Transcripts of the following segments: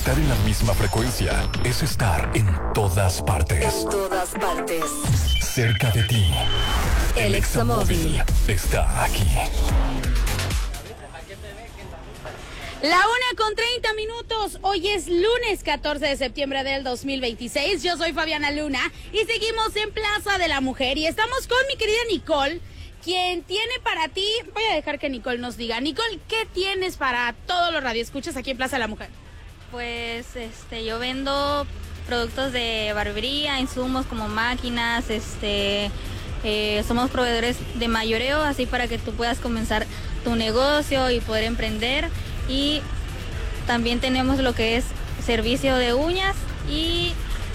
Estar en la misma frecuencia es estar en todas partes. En todas partes. Cerca de ti. El Examóvil está aquí. La 1:30. Hoy es lunes 14 de septiembre del 2026. Yo soy Fabiana Luna y seguimos en Plaza de la Mujer. Y estamos con mi querida Nicole, quien tiene para ti... Voy a dejar que Nicole nos diga. Nicole, ¿qué tienes para todos los radioescuchas aquí en Plaza de la Mujer? Pues yo vendo productos de barbería, insumos como máquinas, somos proveedores de mayoreo, así para que tú puedas comenzar tu negocio y poder emprender. Y también tenemos lo que es servicio de uñas y...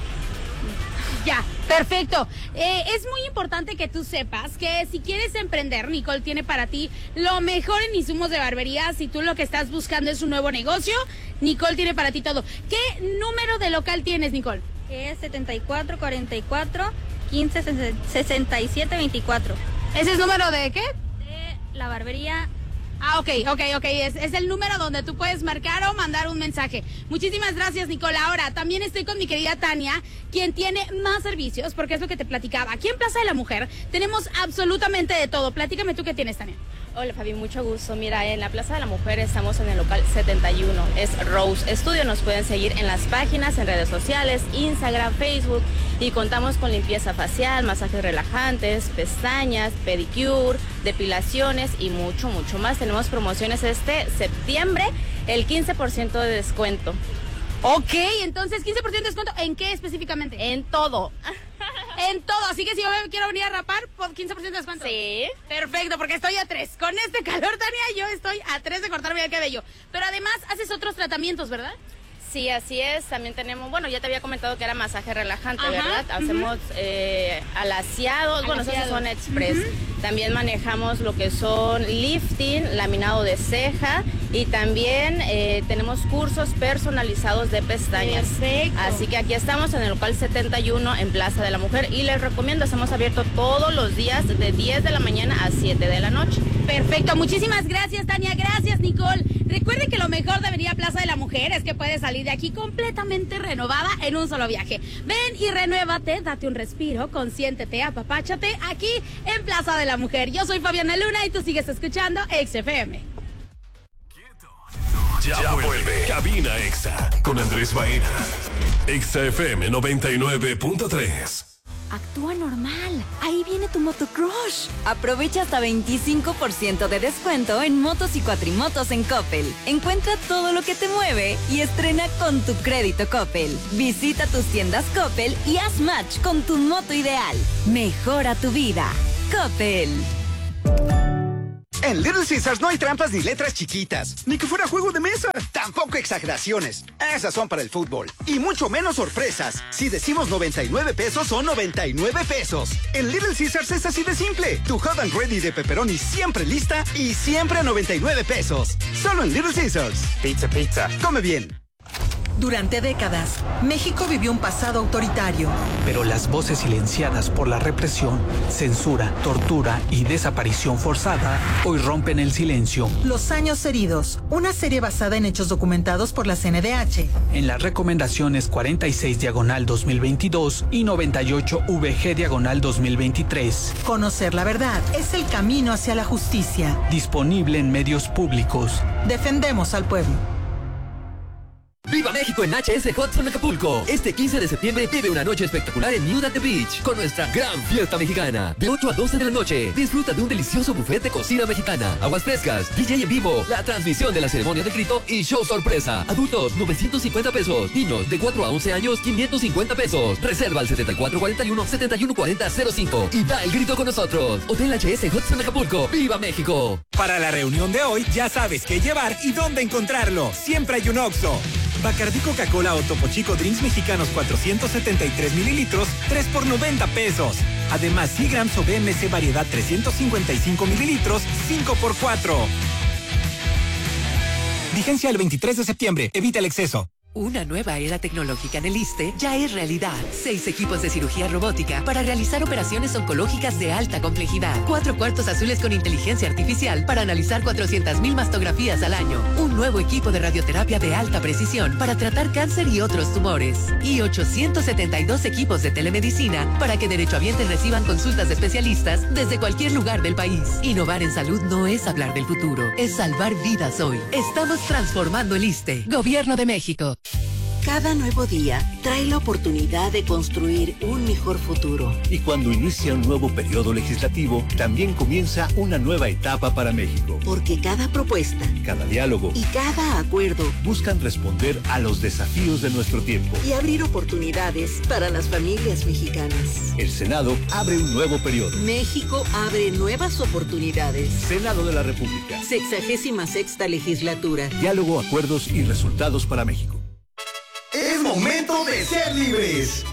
Ya, perfecto. Es muy importante que tú sepas que si quieres emprender, Nicole tiene para ti lo mejor en insumos de barbería. Si tú lo que estás buscando es un nuevo negocio, Nicole tiene para ti todo. ¿Qué número de local tienes, Nicole? Es 7444 15 67 24. ¿Ese es número de qué? De la barbería. Ah, ok. Es el número donde tú puedes marcar o mandar un mensaje. Muchísimas gracias, Nicole. Ahora, también estoy con mi querida Tania, quien tiene más servicios, porque es lo que te platicaba. Aquí en Plaza de la Mujer tenemos absolutamente de todo. Platícame tú qué tienes, Tania. Hola, Fabi, mucho gusto. Mira, en la Plaza de la Mujer estamos en el local 71, es Rose Studio. Nos pueden seguir en las páginas, en redes sociales, Instagram, Facebook, y contamos con limpieza facial, masajes relajantes, pestañas, pedicure, depilaciones y mucho más. Tenemos promociones este septiembre, el 15% de descuento. Ok, entonces 15% de descuento, ¿en qué específicamente? En todo. En todo, así que si yo me quiero venir a rapar, por 15% de descuento. Sí. Perfecto, porque estoy a 3. Con este calor, Tania, yo estoy a 3 de cortarme el cabello. Pero además haces otros tratamientos, ¿verdad? Sí, así es. También tenemos, bueno, ya te había comentado que era masaje relajante, ajá, ¿verdad? Hacemos alaciados, bueno, esos son express. También manejamos lo que son lifting, laminado de ceja, y también tenemos cursos personalizados de pestañas. Perfecto. Así que aquí estamos en el local 71 en Plaza de la Mujer, y les recomiendo, estamos abiertos todos los días de 10 de la mañana a 7 de la noche. Perfecto, muchísimas gracias, Tania, gracias, Nicole. Recuerde que lo mejor de venir a Plaza de la Mujer es que puedes salir de aquí completamente renovada en un solo viaje. Ven y renuévate, date un respiro, consiéntete, apapáchate aquí en Plaza de la Mujer. Yo soy Fabiana Luna y tú sigues escuchando XFM. Ya vuelve Cabina Exa con Andrés Baena. XFM 99.3. Actúa normal. Ahí viene tu motocrush. Aprovecha hasta 25% de descuento en motos y cuatrimotos en Coppel. Encuentra todo lo que te mueve y estrena con tu crédito Coppel. Visita tus tiendas Coppel y haz match con tu moto ideal. Mejora tu vida. Coppel. En Little Caesars no hay trampas ni letras chiquitas, ni que fuera juego de mesa. Tampoco exageraciones. Esas son para el fútbol. Y mucho menos sorpresas. Si decimos 99 pesos, son 99 pesos. En Little Caesars es así de simple. Tu hot and ready de pepperoni siempre lista y siempre a 99 pesos. Solo en Little Caesars. Pizza. Come bien. Durante décadas, México vivió un pasado autoritario. Pero las voces silenciadas por la represión, censura, tortura y desaparición forzada hoy rompen el silencio. Los años heridos, una serie basada en hechos documentados por la CNDH. En las recomendaciones 46/2022 y 98/VG/2023. Conocer la verdad es el camino hacia la justicia. Disponible en medios públicos. Defendemos al pueblo. ¡Viva México en HS Hudson Acapulco! Este 15 de septiembre vive una noche espectacular en Nude at the Beach con nuestra gran fiesta mexicana. De 8 a 12 de la noche, disfruta de un delicioso buffet de cocina mexicana, aguas frescas, DJ en vivo, la transmisión de la ceremonia del grito y show sorpresa. Adultos, 950 pesos. Niños de 4 a 11 años, 550 pesos. Reserva al 7441-714005 y da el grito con nosotros. Hotel HS Hudson Acapulco. ¡Viva México! Para la reunión de hoy, ya sabes qué llevar y dónde encontrarlo. Siempre hay un Oxxo. Bacardí Coca-Cola o Topo Chico Drinks mexicanos 473 mililitros, 3 por 90 pesos. Además, Seagrams o BMC variedad 355 mililitros, 5 por 4. Vigencia el 23 de septiembre. Evita el exceso. Una nueva era tecnológica en el ISSSTE ya es realidad. 6 equipos de cirugía robótica para realizar operaciones oncológicas de alta complejidad. 4 cuartos azules con inteligencia artificial para analizar 400,000 mastografías al año. Un nuevo equipo de radioterapia de alta precisión para tratar cáncer y otros tumores. Y 872 equipos de telemedicina para que derechohabientes reciban consultas de especialistas desde cualquier lugar del país. Innovar en salud no es hablar del futuro, es salvar vidas hoy. Estamos transformando el ISSSTE. Gobierno de México. Cada nuevo día trae la oportunidad de construir un mejor futuro. Y cuando inicia un nuevo periodo legislativo, también comienza una nueva etapa para México. Porque cada propuesta, cada diálogo y cada acuerdo buscan responder a los desafíos de nuestro tiempo y abrir oportunidades para las familias mexicanas. El Senado abre un nuevo periodo. México abre nuevas oportunidades. Senado de la República. 66ª legislatura. Diálogo, acuerdos y resultados para México. Es momento de ser libres.